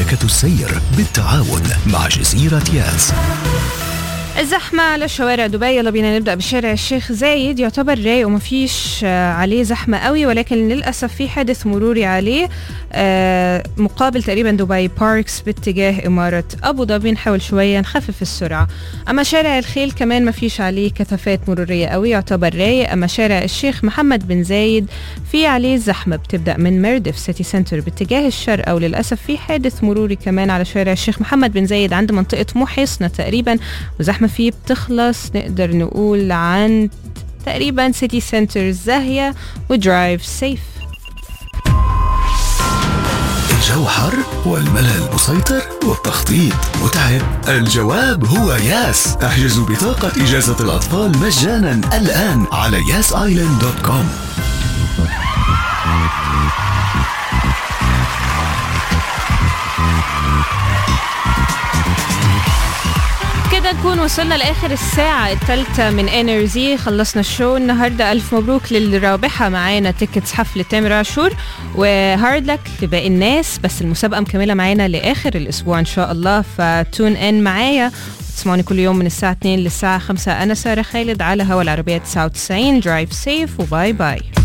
ملكة السير بالتعاون مع جزيرة ياس. الزحمة على شوارع دبي، يلا بينا نبدأ بشارع الشيخ زايد. يعتبر رايق ومفيش عليه زحمة قوي، ولكن للأسف في حادث مروري عليه مقابل تقريبا دبي باركس باتجاه إمارة أبو ظبي. نحاول شوية نخفف السرعة. أما شارع الخيل كمان مفيش عليه كثافات مرورية قوي، يعتبر رايق. أما شارع الشيخ محمد بن زايد في عليه زحمة بتبدأ من مردف سيتي سنتر باتجاه الشرق، أو للأسف في حادث مروري كمان على شارع الشيخ محمد بن زايد عند منطقة محصنة تقريبا، وزحمة فيه بتخلص نقدر نقول عن تقريبا سيتي سنتر زاهية ودرايف سيف. الجو حر والملل مسيطر والتخطيط متعب. الجواب هو ياس. احجزوا بطاقة إجازة الأطفال مجانا الآن على yasisland.com. كده نكون وصلنا لآخر الساعة الثالثة من انرجي. خلصنا الشو النهاردة. ألف مبروك للرابحة معانا تيكتس حفلة تامر عاشور، وهارد لك لباقي الناس. بس المسابقة مكملة معانا لآخر الأسبوع إن شاء الله، فتون إن معايا تسمعوني كل يوم من الساعة 2 للساعة 5. أنا سارة خالد على هوا العربية 99. درايف سيف وباي باي.